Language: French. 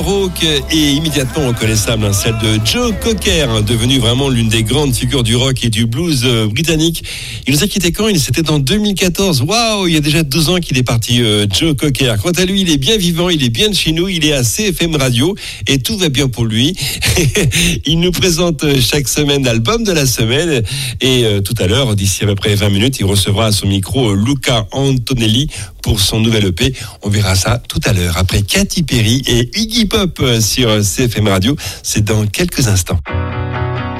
Rock est immédiatement reconnaissable, celle de Joe Cocker, devenu vraiment l'une des grandes figures du rock et du blues britannique. Il nous a quitté quand ? C'était en 2014. Waouh, il y a déjà 12 ans qu'il est parti, Joe Cocker. Quant à lui, il est bien vivant, il est bien de chez nous, il est à CFM Radio et tout va bien pour lui. Il nous présente chaque semaine l'album de la semaine et tout à l'heure, d'ici à peu près 20 minutes, il recevra à son micro Luca Antonelli pour son nouvel EP. On verra ça tout à l'heure après Katy Perry et Iggy Pop sur CFM Radio. C'est dans quelques instants.